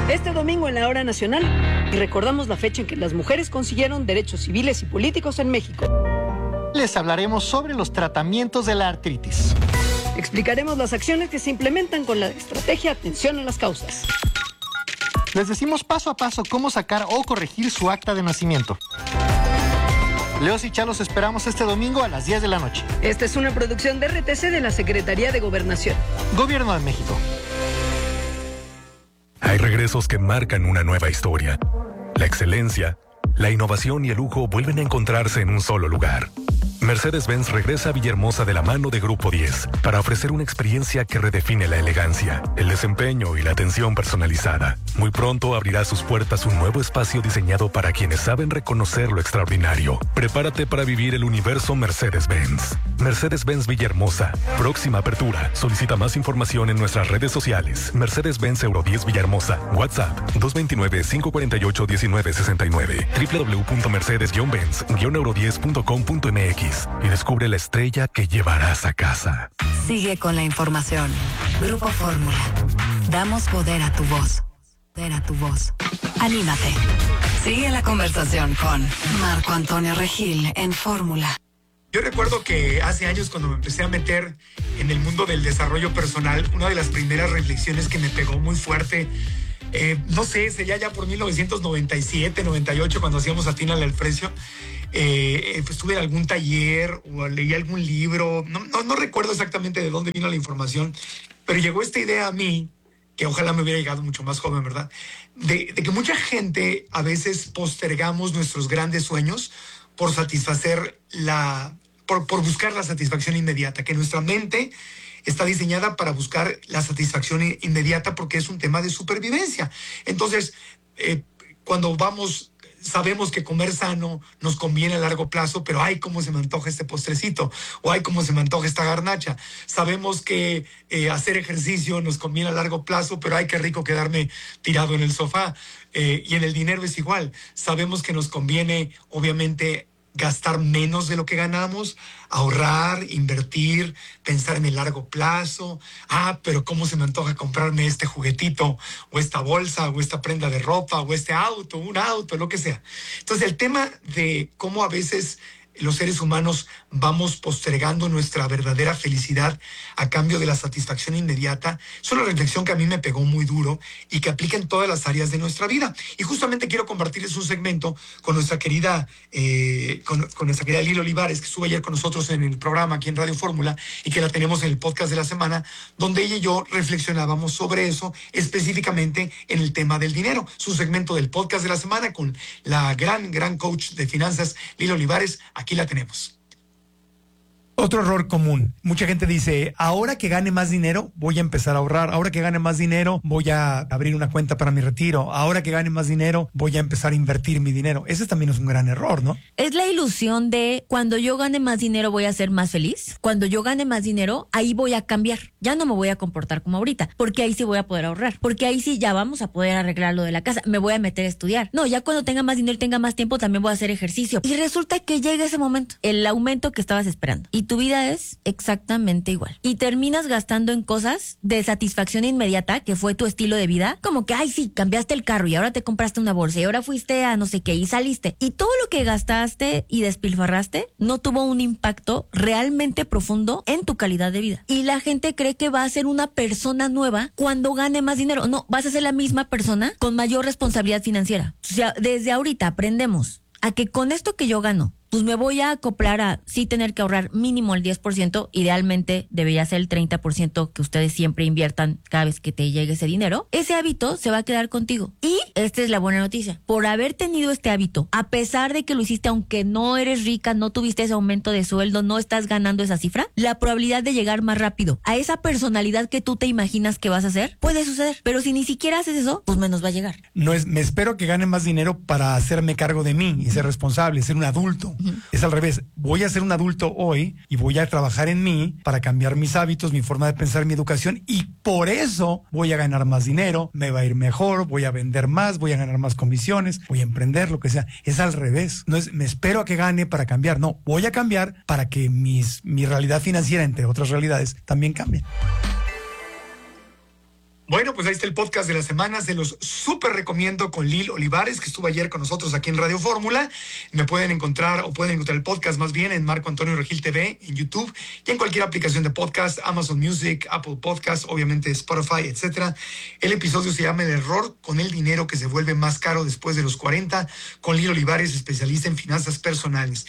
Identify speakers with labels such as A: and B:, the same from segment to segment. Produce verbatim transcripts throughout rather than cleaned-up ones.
A: Este domingo en la Hora Nacional recordamos la fecha en que las mujeres consiguieron derechos civiles y políticos en México.
B: Les hablaremos sobre los tratamientos de la artritis.
A: Explicaremos las acciones que se implementan con la estrategia Atención a las Causas.
B: Les decimos paso a paso cómo sacar o corregir su acta de nacimiento. Leos y Chá los esperamos este domingo a las diez de la noche.
A: Esta es una producción de R T C de la Secretaría de Gobernación.
B: Gobierno de México.
C: Hay regresos que marcan una nueva historia. La excelencia, la innovación y el lujo vuelven a encontrarse en un solo lugar. Mercedes-Benz regresa a Villahermosa de la mano de Grupo diez para ofrecer una experiencia que redefine la elegancia, el desempeño y la atención personalizada. Muy pronto abrirá sus puertas un nuevo espacio diseñado para quienes saben reconocer lo extraordinario. Prepárate para vivir el universo Mercedes-Benz. Mercedes-Benz Villahermosa. Próxima apertura. Solicita más información en nuestras redes sociales. Mercedes-Benz Euro diez Villahermosa. WhatsApp dos dos nueve, cinco cuatro ocho, uno nueve seis nueve. doble u doble u doble u punto mercedes benz euro diez punto com punto m x y descubre la estrella que llevarás a casa.
D: Sigue con la información. Grupo Fórmula. Damos poder a tu voz. Poder a tu voz. Anímate. Sigue la conversación con Marco Antonio Regil en Fórmula.
E: Yo recuerdo que hace años, cuando me empecé a meter en el mundo del desarrollo personal, una de las primeras reflexiones que me pegó muy fuerte, eh, no sé, sería ya por mil novecientos noventa y siete, noventa y ocho, cuando hacíamos Atínale al Precio. Eh, pues estuve en algún taller o leí algún libro, no, no, no recuerdo exactamente de dónde vino la información, pero llegó esta idea a mí, que ojalá me hubiera llegado mucho más joven, ¿verdad? De, de que mucha gente a veces postergamos nuestros grandes sueños por satisfacer la, por, por buscar la satisfacción inmediata, que nuestra mente está diseñada para buscar la satisfacción inmediata porque es un tema de supervivencia. Entonces, eh, cuando vamos... Sabemos que comer sano nos conviene a largo plazo, pero ay, cómo se me antoja este postrecito, o ay, cómo se me antoja esta garnacha. Sabemos que eh, hacer ejercicio nos conviene a largo plazo, pero ay, qué rico quedarme tirado en el sofá. Eh, y en el dinero es igual. Sabemos que nos conviene, obviamente, gastar menos de lo que ganamos, ahorrar, invertir, pensar en el largo plazo. Ah, pero cómo se me antoja comprarme este juguetito, o esta bolsa, o esta prenda de ropa, o este auto, un auto, lo que sea. Entonces, el tema de cómo a veces los seres humanos vamos postergando nuestra verdadera felicidad a cambio de la satisfacción inmediata, es una reflexión que a mí me pegó muy duro y que aplica en todas las áreas de nuestra vida. Y justamente quiero compartirles un segmento con nuestra querida, eh, con, con nuestra querida Lili Olivares, que estuvo ayer con nosotros en el programa aquí en Radio Fórmula y que la tenemos en el podcast de la semana, donde ella y yo reflexionábamos sobre eso, específicamente en el tema del dinero. Es un segmento del podcast de la semana con la gran, gran coach de finanzas, Lili Olivares. Aquí la tenemos.
F: Otro error común. Mucha gente dice, ahora que gane más dinero, voy a empezar a ahorrar. Ahora que gane más dinero, voy a abrir una cuenta para mi retiro. Ahora que gane más dinero, voy a empezar a invertir mi dinero. Ese también es un gran error, ¿no?
G: Es la ilusión de cuando yo gane más dinero voy a ser más feliz. Cuando yo gane más dinero, ahí voy a cambiar. Ya no me voy a comportar como ahorita, porque ahí sí voy a poder ahorrar. Porque ahí sí ya vamos a poder arreglar lo de la casa. Me voy a meter a estudiar. No, ya cuando tenga más dinero y tenga más tiempo, también voy a hacer ejercicio. Y resulta que llega ese momento, el aumento que estabas esperando. Y tu vida es exactamente igual. Y terminas gastando en cosas de satisfacción inmediata, que fue tu estilo de vida, como que, ay, sí, cambiaste el carro y ahora te compraste una bolsa y ahora fuiste a no sé qué y saliste. Y todo lo que gastaste y despilfarraste no tuvo un impacto realmente profundo en tu calidad de vida. Y la gente cree que va a ser una persona nueva cuando gane más dinero. No, vas a ser la misma persona con mayor responsabilidad financiera. O sea, desde ahorita aprendemos a que con esto que yo gano, pues me voy a acoplar a sí tener que ahorrar mínimo el diez por ciento, idealmente debería ser el treinta por ciento que ustedes siempre inviertan cada vez que te llegue ese dinero. Ese hábito se va a quedar contigo. Y esta es la buena noticia. Por haber tenido este hábito, a pesar de que lo hiciste aunque no eres rica, no tuviste ese aumento de sueldo, no estás ganando esa cifra, la probabilidad de llegar más rápido a esa personalidad que tú te imaginas que vas a ser, puede suceder. Pero si ni siquiera haces eso, pues menos va a llegar.
F: No es, me espero que gane más dinero para hacerme cargo de mí y ser responsable, ser un adulto. Es al revés, voy a ser un adulto hoy y voy a trabajar en mí para cambiar mis hábitos, mi forma de pensar, mi educación, y por eso voy a ganar más dinero, me va a ir mejor, voy a vender más, voy a ganar más comisiones, voy a emprender, lo que sea. Es al revés, no es me espero a que gane para cambiar, no, voy a cambiar para que mis, mi realidad financiera, entre otras realidades, también cambie.
E: Bueno, pues ahí está el podcast de la semana, se los súper recomiendo con Lil Olivares, que estuvo ayer con nosotros aquí en Radio Fórmula. Me pueden encontrar, o pueden encontrar el podcast más bien en Marco Antonio Regil T V, en YouTube, y en cualquier aplicación de podcast, Amazon Music, Apple Podcast, obviamente Spotify, etcétera. El episodio se llama El error con el dinero que se vuelve más caro después de los cuarenta, con Lil Olivares, especialista en finanzas personales.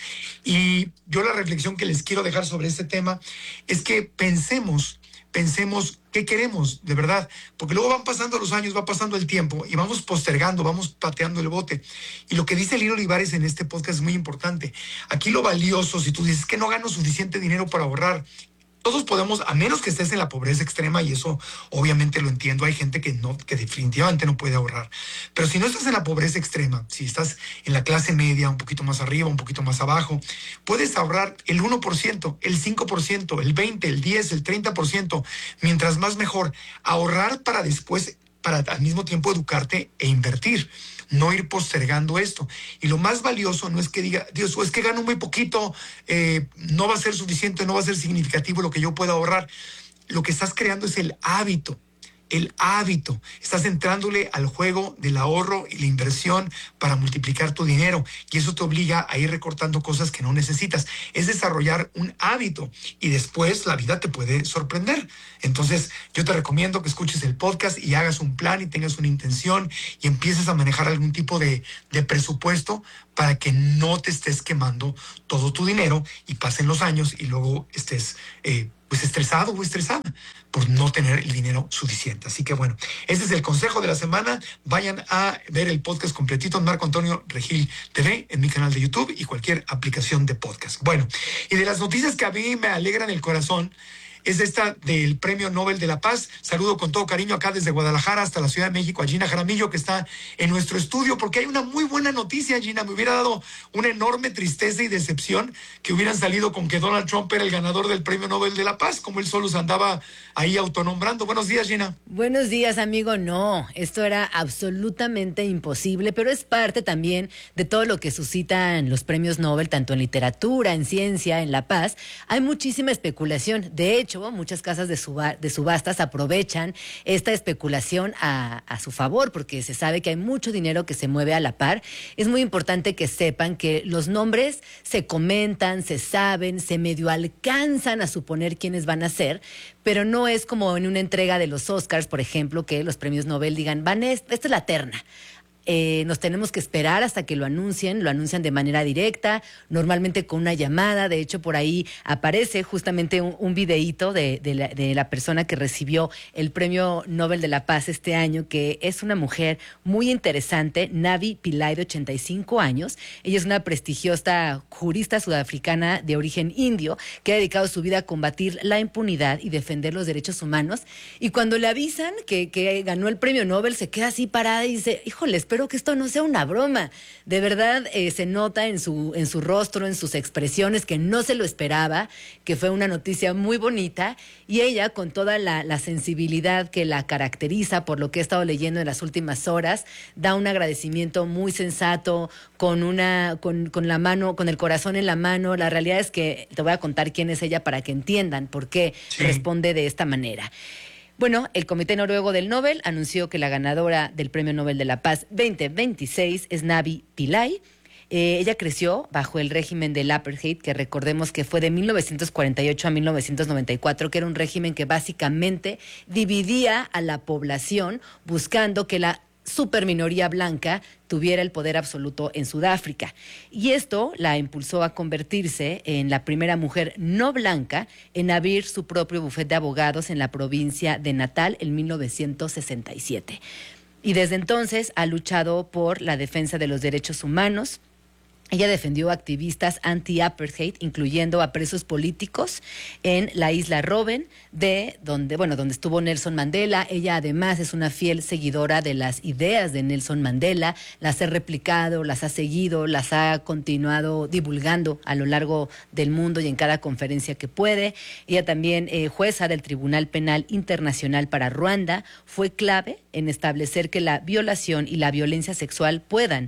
E: Y yo la reflexión que les quiero dejar sobre este tema es que pensemos, pensemos qué queremos, de verdad, porque luego van pasando los años, va pasando el tiempo y vamos postergando, vamos pateando el bote. Y lo que dice Lil Olivares en este podcast es muy importante. Aquí lo valioso, si tú dices que no gano suficiente dinero para ahorrar, todos podemos, a menos que estés en la pobreza extrema, y eso obviamente lo entiendo, hay gente que no, que definitivamente no puede ahorrar. Pero si no estás en la pobreza extrema, si estás en la clase media, un poquito más arriba, un poquito más abajo, puedes ahorrar el uno por ciento, el cinco por ciento, el veinte por ciento, el diez por ciento, el treinta por ciento, mientras más mejor. Ahorrar para después, para al mismo tiempo educarte e invertir. No ir postergando esto. Y lo más valioso no es que diga, Dios, es que gano muy poquito, eh, no va a ser suficiente, no va a ser significativo lo que yo pueda ahorrar. Lo que estás creando es el hábito. El hábito. Estás entrándole al juego del ahorro y la inversión para multiplicar tu dinero. Y eso te obliga a ir recortando cosas que no necesitas. Es desarrollar un hábito. Y después la vida te puede sorprender. Entonces, yo te recomiendo que escuches el podcast y hagas un plan y tengas una intención y empieces a manejar algún tipo de, de presupuesto para que no te estés quemando todo tu dinero y pasen los años y luego estés eh, pues estresado o estresada por no tener el dinero suficiente. Así que bueno, ese es el consejo de la semana. Vayan a ver el podcast completito en Marco Antonio Regil T V, en mi canal de YouTube y cualquier aplicación de podcast. Bueno, y de las noticias que a mí me alegran el corazón, es esta del Premio Nobel de la Paz. Saludo con todo cariño acá desde Guadalajara hasta la Ciudad de México a Gina Jaramillo, que está en nuestro estudio, porque hay una muy buena noticia, Gina. Me hubiera dado una enorme tristeza y decepción que hubieran salido con que Donald Trump era el ganador del Premio Nobel de la Paz, como él solo se andaba ahí autonombrando. Buenos días, Gina.
H: Buenos días, amigo. No, esto era absolutamente imposible, pero es parte también de todo lo que suscitan los premios Nobel, tanto en literatura, en ciencia, en la paz. Hay muchísima especulación. De hecho, muchas casas de, suba, de subastas aprovechan esta especulación a, a su favor, porque se sabe que hay mucho dinero que se mueve a la par. Es muy importante que sepan que los nombres se comentan, se saben, se medio alcanzan a suponer quiénes van a ser, pero no es como en una entrega de los Oscars, por ejemplo, que los premios Nobel digan, van, esta es la terna. Eh, nos tenemos que esperar hasta que lo anuncien, lo anuncian de manera directa, normalmente con una llamada. De hecho, por ahí aparece justamente un, un videíto de, de, la, de la persona que recibió el Premio Nobel de la Paz este año, que es una mujer muy interesante, Navi Pillay, de ochenta y cinco años. Ella es una prestigiosa jurista sudafricana de origen indio que ha dedicado su vida a combatir la impunidad y defender los derechos humanos. Y cuando le avisan que, que ganó el Premio Nobel, se queda así parada y dice, híjole, espero que esto no sea una broma. De verdad, eh, se nota en su, en su rostro, en sus expresiones, que no se lo esperaba, que fue una noticia muy bonita. Y ella, con toda la, la sensibilidad que la caracteriza, por lo que he estado leyendo en las últimas horas, da un agradecimiento muy sensato, con una, con, con la mano, con el corazón en la mano. La realidad es que te voy a contar quién es ella para que entiendan por qué sí responde de esta manera. Bueno, el Comité Noruego del Nobel anunció que la ganadora del Premio Nobel de la Paz veinte veintiséis es Navi Pillay. Eh, ella creció bajo el régimen del apartheid, que recordemos que fue de mil novecientos cuarenta y ocho a mil novecientos noventa y cuatro, que era un régimen que básicamente dividía a la población buscando que la superminoría blanca tuviera el poder absoluto en Sudáfrica. Y esto la impulsó a convertirse en la primera mujer no blanca en abrir su propio bufete de abogados en la provincia de Natal en mil novecientos sesenta y siete. Y desde entonces ha luchado por la defensa de los derechos humanos. Ella defendió a activistas anti-apartheid, incluyendo a presos políticos en la isla Robben, de donde, bueno, donde estuvo Nelson Mandela. Ella además es una fiel seguidora de las ideas de Nelson Mandela, las ha replicado, las ha seguido, las ha continuado divulgando a lo largo del mundo y en cada conferencia que puede. Ella también, eh, jueza del Tribunal Penal Internacional para Ruanda, fue clave en establecer que la violación y la violencia sexual puedan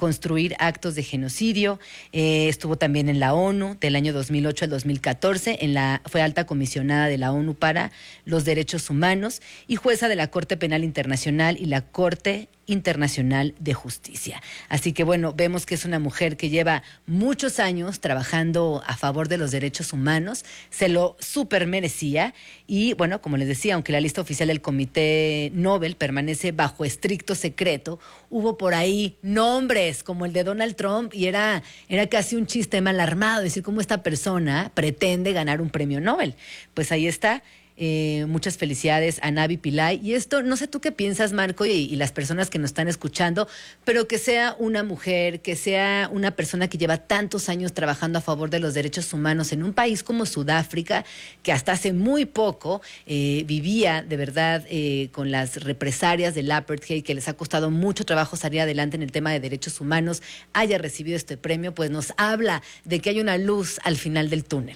H: construir actos de genocidio. Eh, estuvo también en la ONU del año dos mil ocho al dos mil catorce, en la, fue alta comisionada de la ONU para los Derechos Humanos y jueza de la Corte Penal Internacional y la Corte Internacional de Justicia. Así que bueno, vemos que es una mujer que lleva muchos años trabajando a favor de los derechos humanos, se lo súper merecía y bueno, como les decía, aunque la lista oficial del Comité Nobel permanece bajo estricto secreto, hubo por ahí nombres como el de Donald Trump y era, era casi un chiste mal armado, decir cómo esta persona pretende ganar un premio Nobel. Pues ahí está. Eh, muchas felicidades a Navi Pillay. Y esto, no sé tú qué piensas, Marco, y, y las personas que nos están escuchando, pero que sea una mujer, que sea una persona que lleva tantos años trabajando a favor de los derechos humanos en un país como Sudáfrica, que hasta hace muy poco eh, vivía de verdad eh, con las represalias del apartheid, que les ha costado mucho trabajo salir adelante en el tema de derechos humanos, haya recibido este premio, pues nos habla de que hay una luz al final del túnel.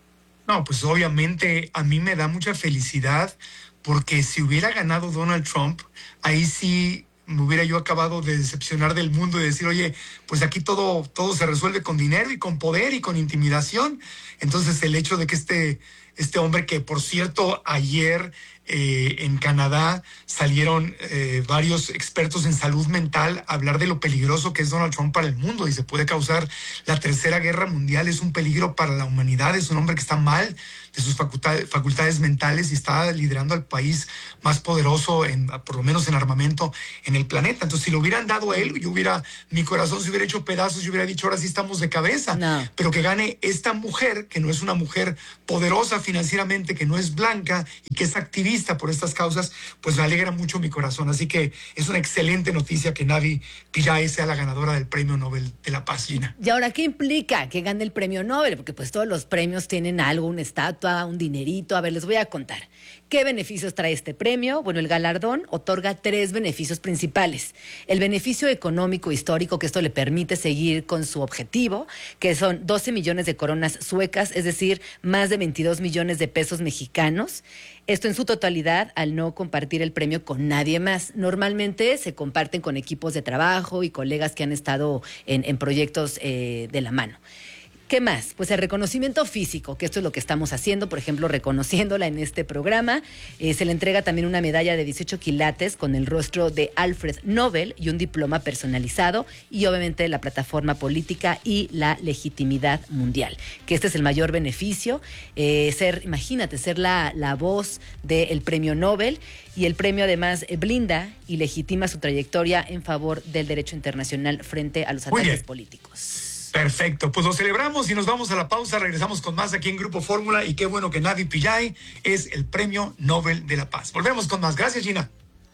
E: No, pues obviamente a mí me da mucha felicidad porque si hubiera ganado Donald Trump, ahí sí me hubiera yo acabado de decepcionar del mundo y decir, oye, pues aquí todo, todo se resuelve con dinero y con poder y con intimidación. Entonces el hecho de que este, este hombre, que por cierto ayer eh, en Canadá salieron eh, varios expertos en salud mental a hablar de lo peligroso que es Donald Trump para el mundo y se puede causar la tercera guerra mundial, es un peligro para la humanidad, es un hombre que está mal de sus facultades, facultades mentales y está liderando al país más poderoso, en, por lo menos en armamento, en el planeta. Entonces, si lo hubieran dado a él, yo hubiera, mi corazón se hubiera hecho pedazos, yo hubiera dicho, ahora sí estamos de cabeza.
H: No.
E: Pero que gane esta mujer, que no es una mujer poderosa financieramente, que no es blanca y que es activista por estas causas, pues me alegra mucho mi corazón. Así que es una excelente noticia que Navi Pillay sea la ganadora del Premio Nobel de la Paz, Gina.
H: ¿Y ahora qué implica que gane el Premio Nobel? Porque pues todos los premios tienen algo, una estatua, un dinerito. A ver, les voy a contar. ¿Qué beneficios trae este premio? Bueno, el galardón otorga tres beneficios principales. El beneficio económico histórico, que esto le permite seguir con su objetivo, que son doce millones de coronas suecas, es decir, más de veintidós millones de pesos mexicanos. Esto en su totalidad al no compartir el premio con nadie más. Normalmente se comparten con equipos de trabajo y colegas que han estado en, en proyectos eh, de la mano. ¿Qué más? Pues el reconocimiento físico, que esto es lo que estamos haciendo, por ejemplo, reconociéndola en este programa. Eh, se le entrega también una medalla de dieciocho quilates con el rostro de Alfred Nobel y un diploma personalizado y obviamente la plataforma política y la legitimidad mundial, que este es el mayor beneficio. Eh, ser, imagínate, ser la, la voz del premio Nobel, y el premio además eh, blinda y legitima su trayectoria en favor del derecho internacional frente a los ataques políticos.
E: Perfecto, pues lo celebramos y nos vamos a la pausa, regresamos con más aquí en Grupo Fórmula y qué bueno que Navi Pillay es el Premio Nobel de la Paz. Volvemos con más, gracias Gina.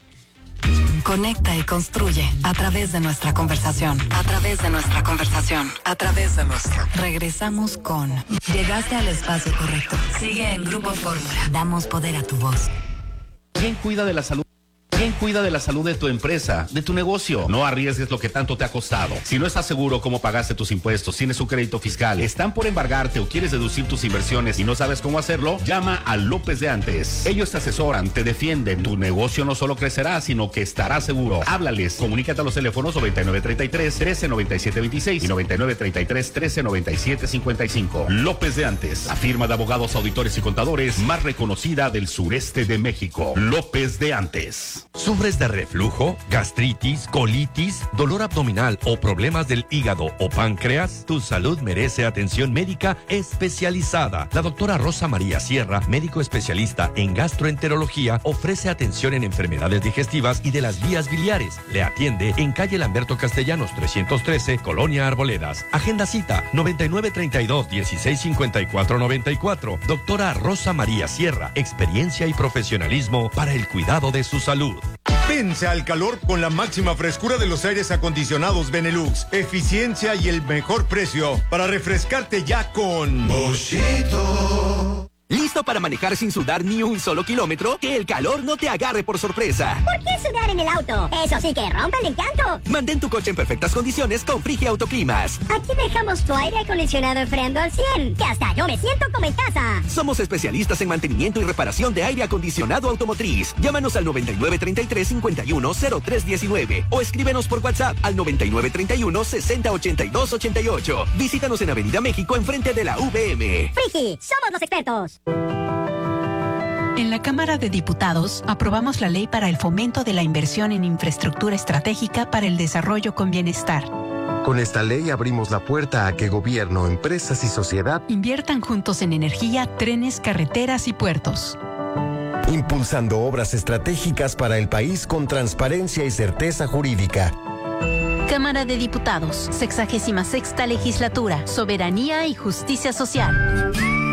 D: Conecta y construye a través de nuestra conversación, a través de nuestra conversación, a través de nuestra. Regresamos con Llegaste al espacio correcto. Sigue en Grupo Fórmula. Damos poder a tu voz.
I: ¿Quién cuida de la salud? ¿Quién cuida de la salud de tu empresa, de tu negocio? No arriesgues lo que tanto te ha costado. Si no estás seguro cómo pagaste tus impuestos, tienes un crédito fiscal, están por embargarte o quieres deducir tus inversiones y no sabes cómo hacerlo, llama a López de Antes. Ellos te asesoran, te defienden. Tu negocio no solo crecerá, sino que estará seguro. Háblales. Comunícate a los teléfonos noventa y nueve treinta y tres, trece noventa y siete veintiséis y noventa y nueve treinta y tres, trece noventa y siete cincuenta y cinco. López de Antes, la firma de abogados, auditores y contadores más reconocida del sureste de México. López de Antes.
J: ¿Sufres de reflujo, gastritis, colitis, dolor abdominal o problemas del hígado o páncreas? Tu salud merece atención médica especializada. La doctora Rosa María Sierra, médico especialista en gastroenterología, ofrece atención en enfermedades digestivas y de las vías biliares. Le atiende en calle Lamberto Castellanos trescientos trece, Colonia Arboledas. Agenda cita noventa y nueve treinta y dos, dieciséis cincuenta y cuatro noventa y cuatro. Doctora Rosa María Sierra, experiencia y profesionalismo para el cuidado de su salud.
K: Vence al calor con la máxima frescura de los aires acondicionados Benelux, eficiencia y el mejor precio para refrescarte ya con Boschito.
L: ¿Listo para manejar sin sudar ni un solo kilómetro? Que el calor no te agarre por sorpresa.
M: ¿Por qué sudar en el auto? Eso sí que rompe el encanto.
L: Mantén tu coche en perfectas condiciones con Frigia Autoclimas.
M: Aquí dejamos tu aire acondicionado enfriando al cien, que hasta yo me siento como en casa.
L: Somos especialistas en mantenimiento y reparación de aire acondicionado automotriz. Llámanos al noventa y nueve treinta y tres cincuenta y uno cero tres diecinueve o escríbenos por WhatsApp al noventa y nueve treinta y uno sesenta ochenta y dos ochenta y ocho. Visítanos en Avenida México enfrente de la U V M.
M: Frigi, somos los expertos.
N: En la Cámara de Diputados aprobamos la ley para el fomento de la inversión en infraestructura estratégica para el desarrollo con bienestar.
O: Con esta ley abrimos la puerta a que gobierno, empresas y sociedad
N: inviertan juntos en energía, trenes, carreteras y puertos.
O: Impulsando obras estratégicas para el país con transparencia y certeza jurídica.
P: Cámara de Diputados, sexagésima sexta legislatura, soberanía y justicia social.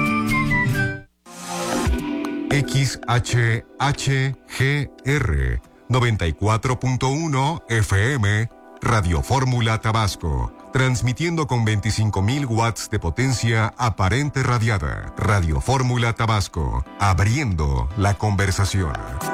Q: X H H G R noventa y cuatro punto uno F M, Radio Fórmula Tabasco, transmitiendo con veinticinco mil watts de potencia aparente radiada. Radio Fórmula Tabasco, abriendo la conversación.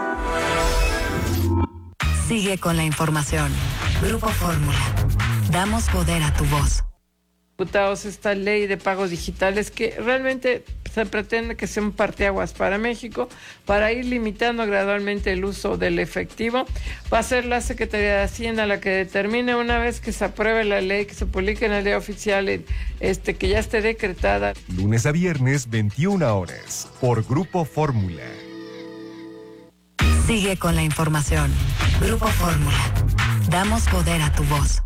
D: Sigue con la información. Grupo Fórmula. Damos poder a tu voz.
R: Diputados, esta ley de pagos digitales que realmente se pretende que sea un parteaguas para México para ir limitando gradualmente el uso del efectivo. Va a ser la Secretaría de Hacienda la que determine, una vez que se apruebe la ley, que se publique en el Diario Oficial, este, que ya esté decretada.
Q: Lunes a viernes, veintiuna horas, por Grupo Fórmula.
D: Sigue con la información. Grupo Fórmula. Damos poder a tu voz.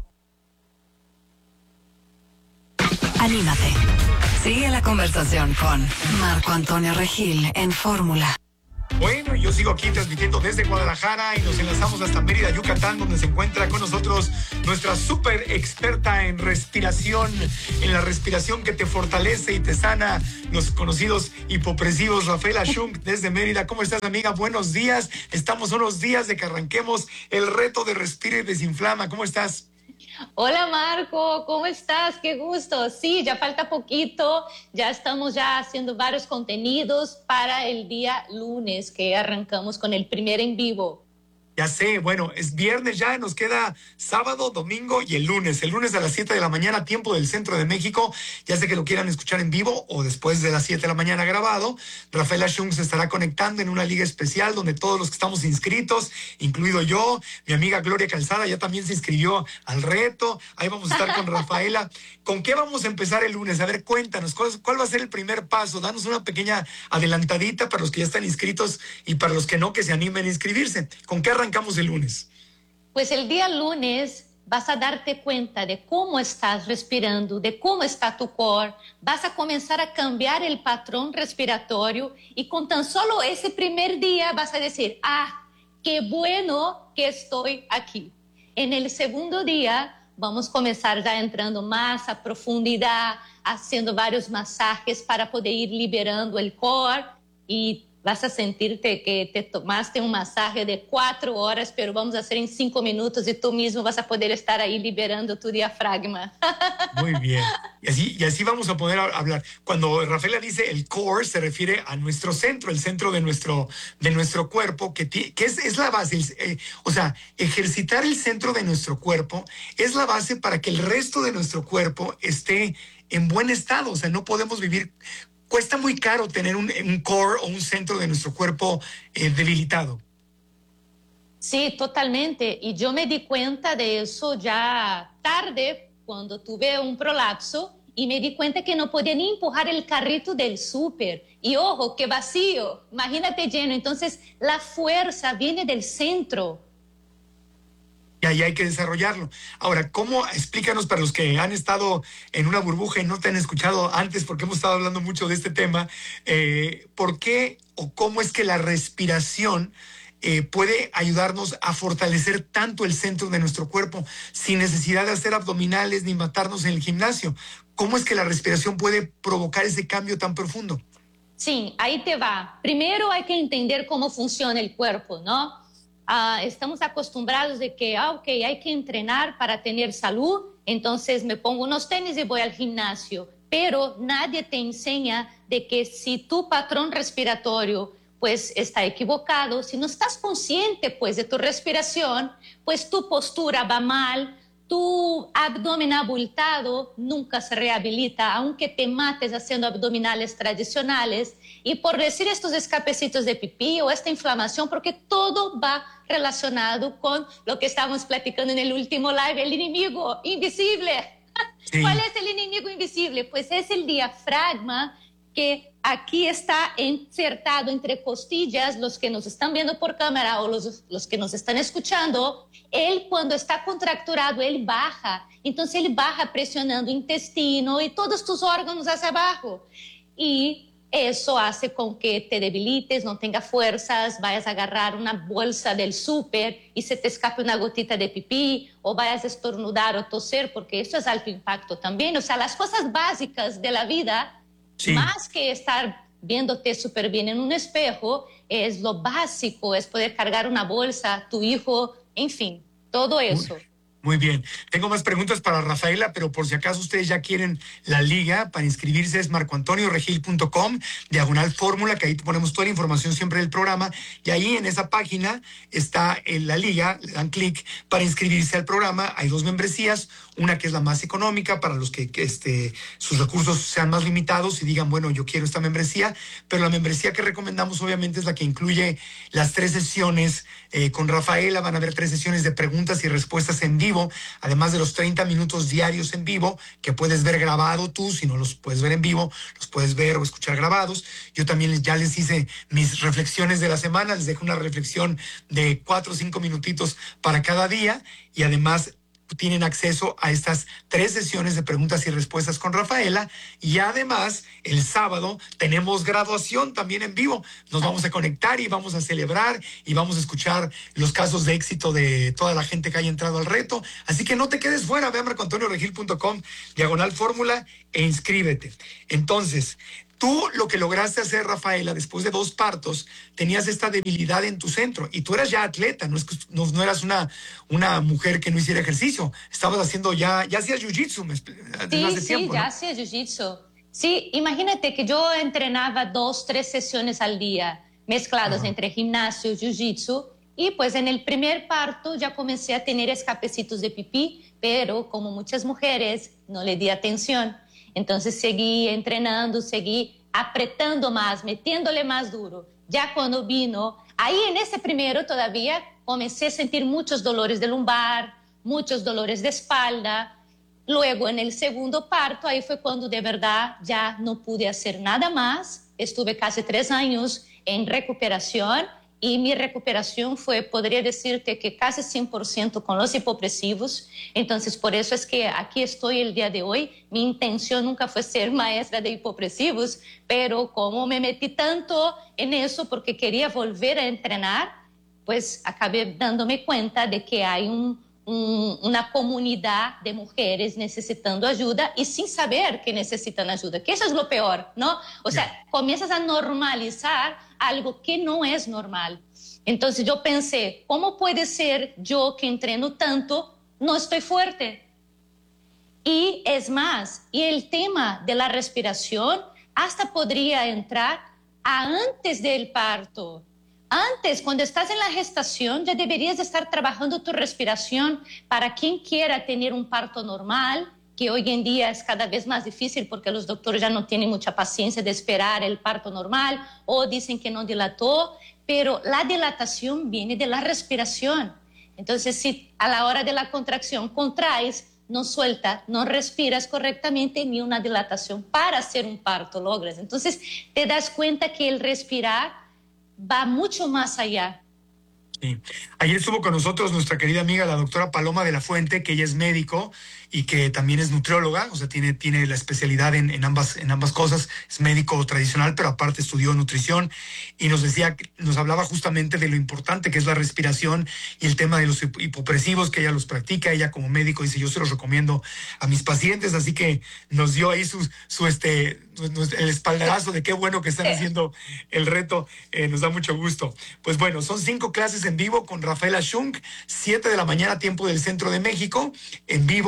D: Anímate. Sigue la conversación con Marco Antonio Regil en Fórmula.
E: Bueno, yo sigo aquí transmitiendo desde Guadalajara y nos enlazamos hasta Mérida, Yucatán, donde se encuentra con nosotros nuestra súper experta en respiración, en la respiración que te fortalece y te sana, los conocidos hipopresivos, Rafaela Shunk, desde Mérida. ¿Cómo estás, amiga? Buenos días. Estamos a unos días de que arranquemos el reto de Respira y Desinflama. ¿Cómo estás?
S: Hola Marco, ¿cómo estás? Qué gusto. Sí, ya falta poquito, ya estamos ya haciendo varios contenidos para el día lunes que arrancamos con el primer en vivo.
E: Ya sé, bueno, es viernes ya, nos queda sábado, domingo y el lunes. El lunes a las siete de la mañana, tiempo del centro de México. Ya sé que lo quieran escuchar en vivo o después de las siete de la mañana grabado. Rafaela Shunk se estará conectando en una liga especial donde todos los que estamos inscritos, incluido yo, mi amiga Gloria Calzada, ya también se inscribió al reto. Ahí vamos a estar con Rafaela. ¿Con qué vamos a empezar el lunes? A ver, cuéntanos, ¿cuál, cuál va a ser el primer paso? Danos una pequeña adelantadita para los que ya están inscritos y para los que no, que se animen a inscribirse. ¿Con qué arrancamos el lunes?
S: Pues el día lunes vas a darte cuenta de cómo estás respirando, de cómo está tu core, vas a comenzar a cambiar el patrón respiratorio y con tan solo ese primer día vas a decir, ah, qué bueno que estoy aquí. En el segundo día vamos a comenzar ya entrando más a profundidad, haciendo varios masajes para poder ir liberando el core y vas a sentirte que te tomaste un masaje de cuatro horas, pero vamos a hacer en cinco minutos y tú mismo vas a poder estar ahí liberando tu diafragma.
E: Muy bien. Y así, y así vamos a poder hablar. Cuando Rafaela dice el core, se refiere a nuestro centro, el centro de nuestro, de nuestro cuerpo, que, que es, es la base. Eh, o sea, ejercitar el centro de nuestro cuerpo es la base para que el resto de nuestro cuerpo esté en buen estado. O sea, no podemos vivir... Cuesta muy caro tener un, un core o un centro de nuestro cuerpo eh, debilitado.
S: Sí, totalmente. Y yo me di cuenta de eso ya tarde, cuando tuve un prolapso, y me di cuenta que no podía ni empujar el carrito del súper. Y ojo, que vacío, imagínate lleno. Entonces, la fuerza viene del centro.
E: Y ahí hay que desarrollarlo. Ahora, ¿cómo? Explícanos para los que han estado en una burbuja y no te han escuchado antes, porque hemos estado hablando mucho de este tema, eh, ¿por qué o cómo es que la respiración eh, puede ayudarnos a fortalecer tanto el centro de nuestro cuerpo sin necesidad de hacer abdominales ni matarnos en el gimnasio? ¿Cómo es que la respiración puede provocar ese cambio tan profundo?
S: Sí, ahí te va. Primero hay que entender cómo funciona el cuerpo, ¿no? Uh, estamos acostumbrados de que, ah, ok, hay que entrenar para tener salud, entonces me pongo unos tenis y voy al gimnasio, pero nadie te enseña de que si tu patrón respiratorio pues está equivocado, si no estás consciente pues de tu respiración, pues tu postura va mal, tu abdomen abultado nunca se rehabilita, aunque te mates haciendo abdominales tradicionales, y por decir estos escapecitos de pipí o esta inflamación, porque todo va relacionado con lo que estábamos platicando en el último live, el enemigo invisible. Sí. ¿Cuál es el enemigo invisible? Pues es el diafragma, que aquí está insertado entre costillas. Los que nos están viendo por cámara o los, los que nos están escuchando, él cuando está contracturado, él baja. Entonces él baja presionando el intestino y todos tus órganos hacia abajo. Y eso hace con que te debilites, no tengas fuerzas, vayas a agarrar una bolsa del súper y se te escape una gotita de pipí, o vayas a estornudar o toser, porque eso es alto impacto también. O sea, las cosas básicas de la vida, sí, más que estar viéndote súper bien en un espejo, es lo básico, es poder cargar una bolsa, tu hijo, en fin, todo eso.
E: Muy bien. Tengo más preguntas para Rafaela, pero por si acaso ustedes ya quieren la liga para inscribirse, es marco antonio regil punto com, diagonal fórmula, que ahí ponemos toda la información siempre del programa, y ahí en esa página está en la liga, le dan clic para inscribirse al programa. Hay dos membresías, una que es la más económica para los que, que este, sus recursos sean más limitados y digan, bueno, yo quiero esta membresía, pero la membresía que recomendamos obviamente es la que incluye las tres sesiones eh, con Rafaela. Van a haber tres sesiones de preguntas y respuestas en vivo, además de los treinta minutos diarios en vivo que puedes ver grabado tú. Si no los puedes ver en vivo, los puedes ver o escuchar grabados. Yo también ya les hice mis reflexiones de la semana, les dejo una reflexión de cuatro o cinco minutitos para cada día, y además tienen acceso a estas tres sesiones de preguntas y respuestas con Rafaela. Y además, el sábado tenemos graduación también en vivo. Nos vamos a conectar y vamos a celebrar y vamos a escuchar los casos de éxito de toda la gente que haya entrado al reto. Así que no te quedes fuera, ve a marco antonio regil punto com, diagonal fórmula, e inscríbete. Entonces, tú lo que lograste hacer, Rafaela, después de dos partos, tenías esta debilidad en tu centro y tú eras ya atleta, no, es que, no, no eras una, una mujer que no hiciera ejercicio, estabas haciendo ya, ya hacías jiu-jitsu desde hace
S: sí,
E: tiempo,
S: sí, ya
E: ¿no?
S: hacía jiu-jitsu. Sí, imagínate que yo entrenaba dos, tres sesiones al día, mezcladas uh-huh. entre gimnasio y jiu-jitsu, y pues en el primer parto ya comencé a tener escapecitos de pipí, pero como muchas mujeres no le di atención. Entonces seguí entrenando, seguí apretando más, metiéndole más duro. Ya cuando vino, ahí en ese primero todavía comencé a sentir muchos dolores de lumbar, muchos dolores de espalda. Luego en el segundo parto, ahí fue cuando de verdad ya no pude hacer nada más. Estuve casi tres años en recuperación. Y mi recuperación fue, podría decirte que casi cien por ciento con los hipopresivos. Entonces, por eso es que aquí estoy el día de hoy. Mi intención nunca fue ser maestra de hipopresivos, pero como me metí tanto en eso porque quería volver a entrenar, pues acabé dándome cuenta de que hay un, un, una comunidad de mujeres necesitando ayuda y sin saber que necesitan ayuda, que eso es lo peor, ¿no? O sea, comienzas a normalizar algo que no es normal. Entonces yo pensé, ¿cómo puede ser yo que entreno tanto, no estoy fuerte? Y es más, y el tema de la respiración hasta podría entrar a antes del parto. Antes, cuando estás en la gestación, ya deberías estar trabajando tu respiración. Para quien quiera tener un parto normal, que hoy en día es cada vez más difícil porque los doctores ya no tienen mucha paciencia de esperar el parto normal o dicen que no dilató, pero la dilatación viene de la respiración. Entonces, si a la hora de la contracción contraes, no suelta, no respiras correctamente, ni una dilatación para hacer un parto logras. Entonces, te das cuenta que el respirar va mucho más allá.
E: Sí. Ayer estuvo con nosotros nuestra querida amiga, la doctora Paloma de la Fuente, que ella es médico y que también es nutrióloga, o sea, tiene, tiene la especialidad en, en, ambas, en ambas cosas. Es médico tradicional, pero aparte estudió nutrición, y nos decía, nos hablaba justamente de lo importante que es la respiración y el tema de los hipopresivos, que ella los practica. Ella como médico dice, yo se los recomiendo a mis pacientes, así que nos dio ahí su, su este, el espaldarazo de qué bueno que están haciendo el reto. Eh, nos da mucho gusto. Pues bueno, son cinco clases en vivo con Rafaela Shunk, siete de la mañana, tiempo del centro de México, en vivo.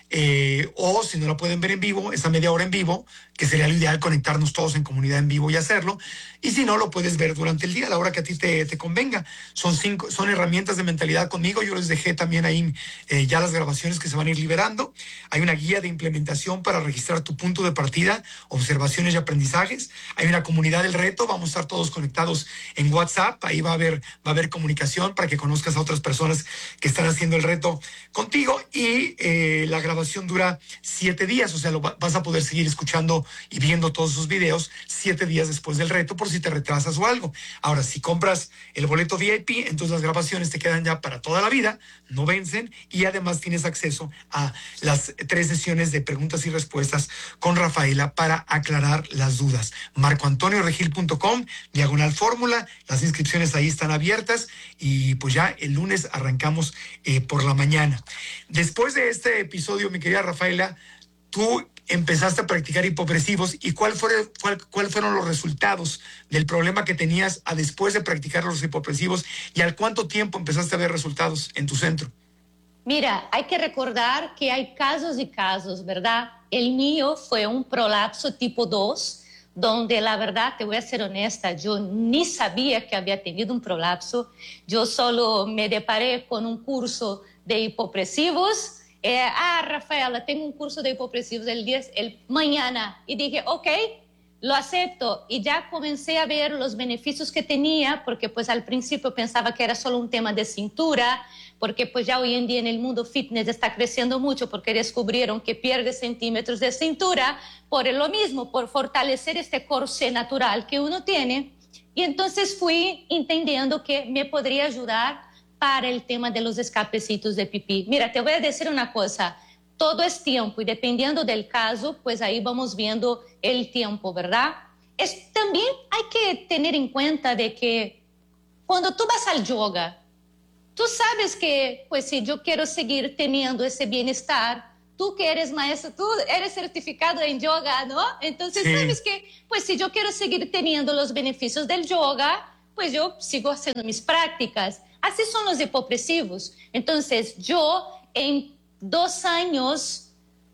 E: Eh, o si no la pueden ver en vivo, esa media hora en vivo, que sería lo ideal conectarnos todos en comunidad en vivo y hacerlo. Y si no, lo puedes ver durante el día, a la hora que a ti te, te convenga. Son cinco, son herramientas de mentalidad conmigo. Yo les dejé también ahí eh, ya las grabaciones que se van a ir liberando. Hay una guía de implementación para registrar tu punto de partida, observaciones y aprendizajes. Hay una comunidad del reto. Vamos a estar todos conectados en WhatsApp. Ahí va a haber, va a haber comunicación para que conozcas a otras personas que están haciendo el reto contigo. Y eh, la grabación dura siete días. O sea, lo va, vas a poder seguir escuchando y viendo todos sus videos siete días después del reto, por si te retrasas o algo. Ahora, si compras el boleto V I P, entonces las grabaciones te quedan ya para toda la vida, no vencen, y además tienes acceso a las tres sesiones de preguntas y respuestas con Rafaela para aclarar las dudas. marco antonio regil punto com, diagonal fórmula, las inscripciones ahí están abiertas, y pues ya el lunes arrancamos eh, por la mañana. Después de este episodio, mi querida Rafaela, tú empezaste a practicar hipopresivos, y cuál fue, cuál, cuál fueron los resultados del problema que tenías a después de practicar los hipopresivos, y al cuánto tiempo empezaste a ver resultados en tu centro.
S: Mira, hay que recordar que hay casos y casos, ¿verdad? El mío fue un prolapso tipo dos, donde la verdad, te voy a ser honesta, yo ni sabía que había tenido un prolapso. Yo solo me deparé con un curso de hipopresivos. Eh, ah, Rafaela, tengo un curso de hipopresivos el día, el mañana. Y dije, ok, lo acepto. Y ya comencé a ver los beneficios que tenía, porque pues al principio pensaba que era solo un tema de cintura, porque pues ya hoy en día en el mundo fitness está creciendo mucho, porque descubrieron que pierde centímetros de cintura por lo mismo, por fortalecer este corsé natural que uno tiene. Y entonces fui entendiendo que me podría ayudar para el tema de los escapecitos de pipí. Mira, te voy a decir una cosa, todo es tiempo, y dependiendo del caso, pues ahí vamos viendo el tiempo, ¿verdad? Es, también hay que tener en cuenta de que cuando tú vas al yoga, tú sabes que, pues si yo quiero seguir teniendo ese bienestar, tú que eres maestro, tú eres certificado en yoga, ¿no? Entonces sí. Sabes que, pues si yo quiero seguir teniendo los beneficios del yoga, pues yo sigo haciendo mis prácticas. Así son los hipopresivos. Entonces, yo en dos años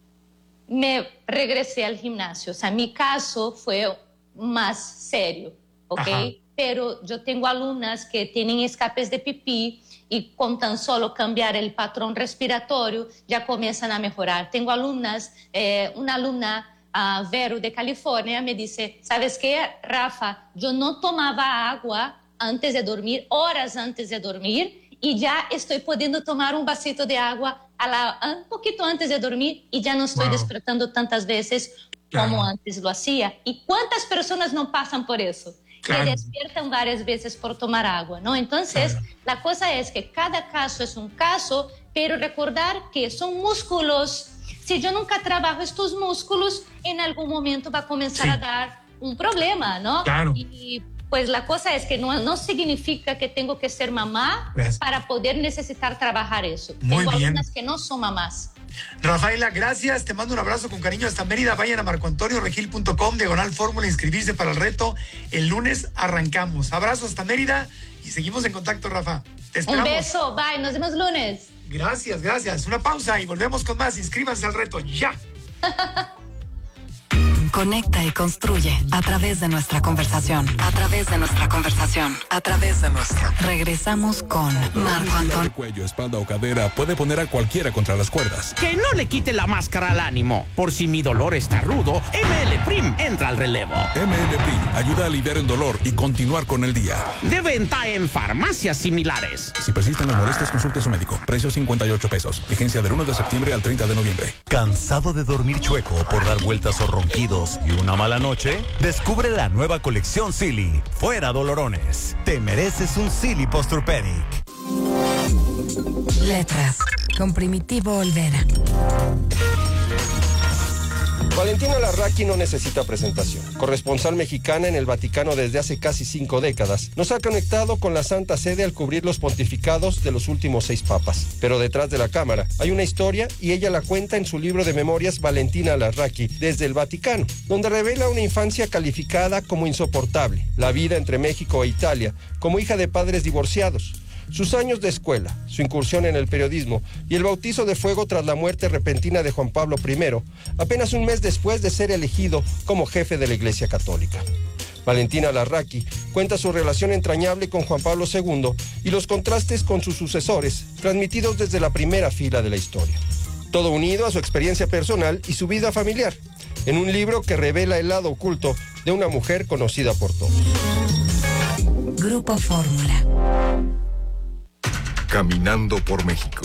S: me regresé al gimnasio. O sea, mi caso fue más serio, ¿ok? Ajá. Pero yo tengo alumnas que tienen escapes de pipí y con tan solo cambiar el patrón respiratorio ya comienzan a mejorar. Tengo alumnas, eh, una alumna, uh, Vero de California, me dice, ¿sabes qué, Rafa? Yo no tomaba agua antes de dormir, horas antes de dormir, y ya estoy pudiendo tomar un vasito de agua a la, un poquito antes de dormir, y ya no estoy wow. despertando tantas veces como claro. antes lo hacía. ¿Y cuántas personas no pasan por eso? Claro. Que despiertan varias veces por tomar agua, ¿no? Entonces, claro. la cosa es que cada caso es un caso, pero recordar que son músculos. Si yo nunca trabajo estos músculos, en algún momento va a comenzar sí. a dar un problema, ¿no? Claro. Y pues la cosa es que no, no significa que tengo que ser mamá gracias. Para poder necesitar trabajar eso.
E: Muy
S: tengo
E: bien.
S: Algunas que no son mamás.
E: Rafaela, gracias. Te mando un abrazo con cariño hasta Mérida. Vayan a marco antonio regil punto com, diagonal fórmula, inscribirse para el reto. El lunes arrancamos. Abrazo hasta Mérida y seguimos en contacto, Rafa. Te esperamos.
S: Un beso. Bye. Nos vemos lunes.
E: Gracias, gracias. Una pausa y volvemos con más. Inscríbanse al reto ya.
D: Conecta y construye a través de nuestra conversación. A través de nuestra conversación. A través de nuestra. Regresamos con Marco Antonio.
C: Cuello, espalda o cadera puede poner a cualquiera contra las cuerdas.
T: Que no le quite la máscara al ánimo. Por si mi dolor está rudo, M L Prim entra al relevo.
C: M L Prim ayuda a aliviar el dolor y continuar con el día.
T: De venta en farmacias similares.
C: Si persisten las molestias, consulte a su médico. Precio cincuenta y ocho pesos. Vigencia del uno de septiembre al treinta de noviembre.
U: ¿Cansado de dormir chueco por dar vueltas o ronquidos y una mala noche? Descubre la nueva colección Silly. Fuera dolorones. Te mereces un Silly Posturpedic.
D: Letras con Primitivo Olvera.
V: Valentina Larraqui no necesita presentación. Corresponsal mexicana en el Vaticano desde hace casi cinco décadas, nos ha conectado con la Santa Sede al cubrir los pontificados de los últimos seis papas. Pero detrás de la cámara hay una historia y ella la cuenta en su libro de memorias Valentina Larraqui desde el Vaticano, donde revela una infancia calificada como insoportable, la vida entre México e Italia, como hija de padres divorciados. Sus años de escuela, su incursión en el periodismo y el bautizo de fuego tras la muerte repentina de Juan Pablo primero, apenas un mes después de ser elegido como jefe de la Iglesia Católica. Valentina Larraqui cuenta su relación entrañable con Juan Pablo segundo y los contrastes con sus sucesores, transmitidos desde la primera fila de la historia. Todo unido a su experiencia personal y su vida familiar, en un libro que revela el lado oculto de una mujer conocida por todos.
D: Grupo Fórmula.
Q: Caminando por México.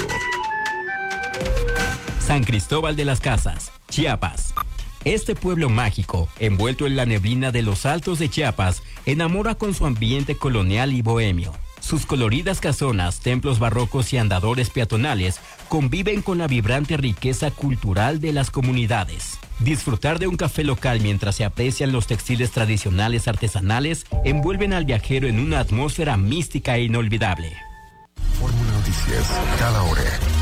A: San Cristóbal de las Casas, Chiapas. Este pueblo mágico, envuelto en la neblina de los altos de Chiapas, enamora con su ambiente colonial y bohemio. Sus coloridas casonas, templos barrocos y andadores peatonales conviven con la vibrante riqueza cultural de las comunidades. Disfrutar de un café local mientras se aprecian los textiles tradicionales artesanales envuelven al viajero en una atmósfera mística e inolvidable.
Q: Fórmula Noticias, cada hora.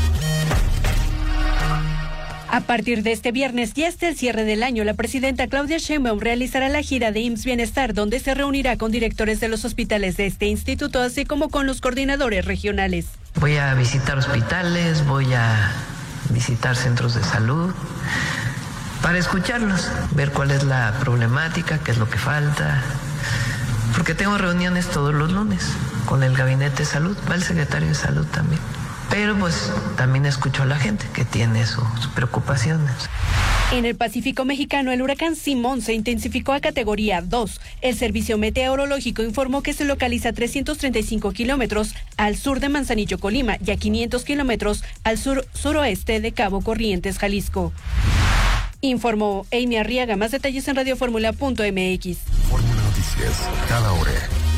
B: A partir de este viernes y hasta el cierre del año, la presidenta Claudia Sheinbaum realizará la gira de I M S S Bienestar, donde se reunirá con directores de los hospitales de este instituto, así como con los coordinadores regionales.
W: Voy a visitar hospitales, voy a visitar centros de salud, para escucharlos, ver cuál es la problemática, qué es lo que falta, porque tengo reuniones todos los lunes con el Gabinete de Salud, va el secretario de Salud también. Pero pues también escucho a la gente que tiene sus preocupaciones.
B: En el Pacífico mexicano, el huracán Simón se intensificó a categoría dos. El Servicio Meteorológico informó que se localiza a trescientos treinta y cinco kilómetros al sur de Manzanillo, Colima, y a quinientos kilómetros al sur-suroeste de Cabo Corrientes, Jalisco. Informó Amy Arriaga. Más detalles en radioformula punto m x.
Q: Fórmula Noticias, cada hora.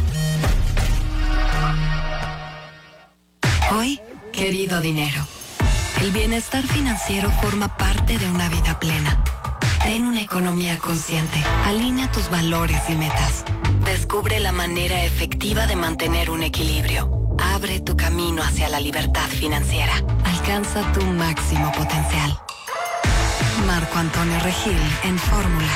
D: Hoy, querido dinero, el bienestar financiero forma parte de una vida plena. Ten una economía consciente, alinea tus valores y metas. Descubre la manera efectiva de mantener un equilibrio. Abre tu camino hacia la libertad financiera. Alcanza tu máximo potencial. Marco Antonio Regil en Fórmula.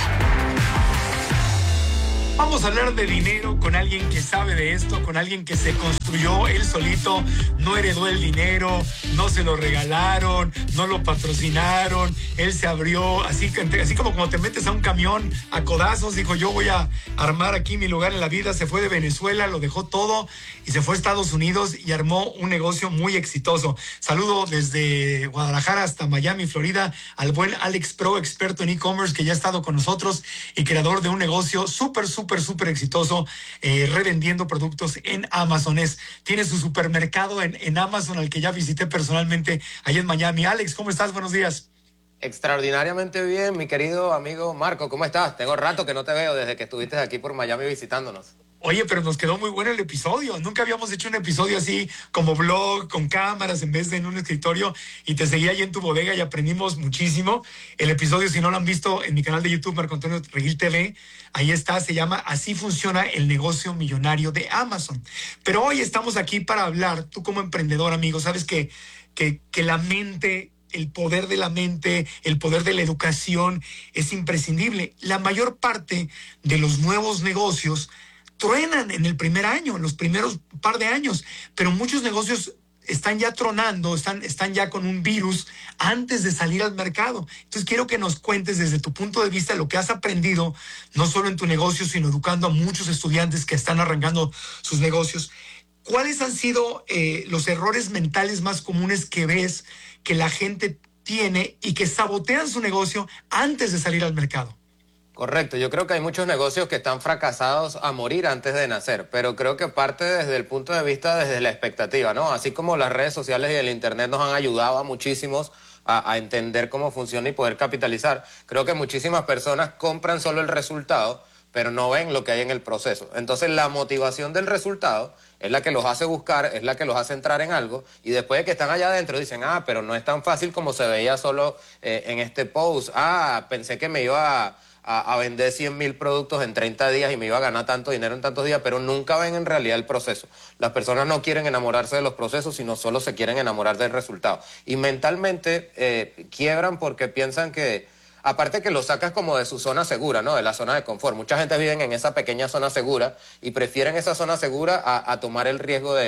E: Vamos a hablar de dinero con alguien que sabe de esto, con alguien que se construyó él solito, no heredó el dinero, no se lo regalaron, no lo patrocinaron, él se abrió, así, así como cuando te metes a un camión a codazos, dijo yo voy a armar aquí mi lugar en la vida, se fue de Venezuela, lo dejó todo y se fue a Estados Unidos y armó un negocio muy exitoso. Saludo desde Guadalajara hasta Miami, Florida, al buen Alex Pro, experto en e-commerce que ya ha estado con nosotros y creador de un negocio súper, súper súper, súper exitoso, eh, revendiendo productos en Amazon. Es, tiene su supermercado en, en Amazon, al que ya visité personalmente allá en Miami. Alex, ¿cómo estás? Buenos días.
X: Extraordinariamente bien, mi querido amigo Marco. ¿Cómo estás? Tengo rato que no te veo desde que estuviste aquí por Miami visitándonos.
E: Oye, pero nos quedó muy bueno el episodio. Nunca habíamos hecho un episodio así como blog, con cámaras en vez de en un escritorio, y te seguí ahí en tu bodega y aprendimos muchísimo. El episodio, si no lo han visto, en mi canal de YouTube, Marco Antonio Regil T V, ahí está, se llama Así funciona el negocio millonario de Amazon. Pero hoy estamos aquí para hablar, tú como emprendedor, amigo, sabes que, que, que la mente... el poder de la mente, el poder de la educación es imprescindible. La mayor parte de los nuevos negocios truenan en el primer año, en los primeros par de años, pero muchos negocios están ya tronando, están, están ya con un virus antes de salir al mercado. Entonces quiero que nos cuentes desde tu punto de vista lo que has aprendido, no solo en tu negocio, sino educando a muchos estudiantes que están arrancando sus negocios. ¿Cuáles han sido eh, los errores mentales más comunes que ves que la gente tiene y que sabotean su negocio antes de salir al mercado?
X: Correcto, yo creo que hay muchos negocios que están fracasados a morir antes de nacer, pero creo que parte desde el punto de vista, desde la expectativa, ¿no? Así como las redes sociales y el internet nos han ayudado a muchísimos a, a entender cómo funciona y poder capitalizar, creo que muchísimas personas compran solo el resultado, pero no ven lo que hay en el proceso. Entonces la motivación del resultado es la que los hace buscar, es la que los hace entrar en algo, y después de que están allá adentro dicen, ah, pero no es tan fácil como se veía solo eh, en este post, ah, pensé que me iba a, a, a vender cien mil productos en treinta días y me iba a ganar tanto dinero en tantos días, pero nunca ven en realidad el proceso. Las personas no quieren enamorarse de los procesos, sino solo se quieren enamorar del resultado. Y mentalmente eh, quiebran porque piensan que, aparte que lo sacas como de su zona segura, ¿no? De la zona de confort. Mucha gente vive en esa pequeña zona segura y prefieren esa zona segura a, a tomar el riesgo de,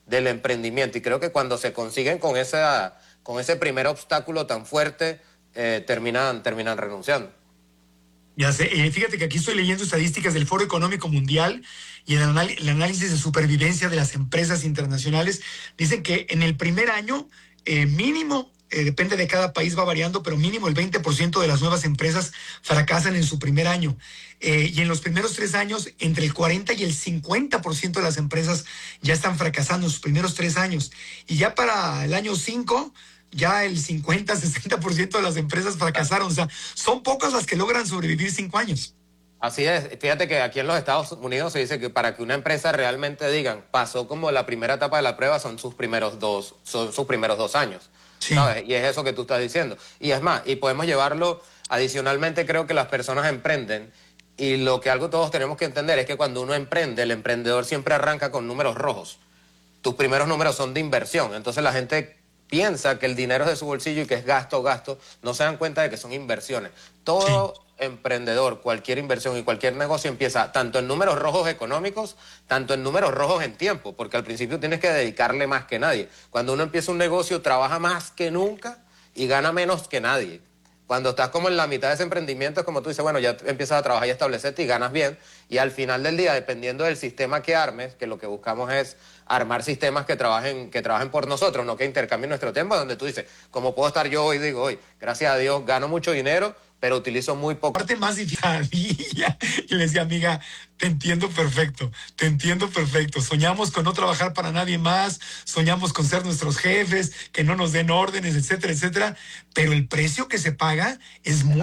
X: del emprendimiento. Y creo que cuando se consiguen con, esa, con ese primer obstáculo tan fuerte, eh, terminan, terminan renunciando.
E: Ya sé, eh, fíjate que aquí estoy leyendo estadísticas del Foro Económico Mundial y el, anal- el análisis de supervivencia de las empresas internacionales. Dicen que en el primer año, eh, mínimo, eh, depende de cada país, va variando, pero mínimo el veinte por ciento de las nuevas empresas fracasan en su primer año. Eh, y en los primeros tres años, entre el cuarenta y el cincuenta por ciento de las empresas ya están fracasando en sus primeros tres años. Y ya para el año cinco... ya el cincuenta, sesenta por ciento de las empresas fracasaron. O sea, son pocas las que logran sobrevivir cinco años.
X: Así es. Fíjate que aquí en los Estados Unidos se dice que para que una empresa realmente digan, pasó como la primera etapa de la prueba, son sus primeros dos, son sus primeros dos años. Sí. ¿Sabes? Y es eso que tú estás diciendo. Y es más, y podemos llevarlo, adicionalmente creo que las personas emprenden, y lo que algo todos tenemos que entender es que cuando uno emprende, el emprendedor siempre arranca con números rojos. Tus primeros números son de inversión. Entonces la gente piensa que el dinero es de su bolsillo y que es gasto, gasto, no se dan cuenta de que son inversiones. Todo sí. emprendedor, cualquier inversión y cualquier negocio empieza tanto en números rojos económicos, tanto en números rojos en tiempo, porque al principio tienes que dedicarle más que nadie. Cuando uno empieza un negocio, trabaja más que nunca y gana menos que nadie. Cuando estás como en la mitad de ese emprendimiento, es como tú dices, bueno, ya empiezas a trabajar y a establecerte y ganas bien. Y al final del día, dependiendo del sistema que armes, que lo que buscamos es armar sistemas que trabajen, que trabajen por nosotros, no que intercambien nuestro tiempo, donde tú dices, como puedo estar yo hoy, digo hoy, gracias a Dios, gano mucho dinero, pero utilizo muy poco.
E: Parte más difícil. Y le decía, amiga, te entiendo perfecto, te entiendo perfecto. Soñamos con no trabajar para nadie más, soñamos con ser nuestros jefes, que no nos den órdenes, etcétera, etcétera. Pero el precio que se paga es muy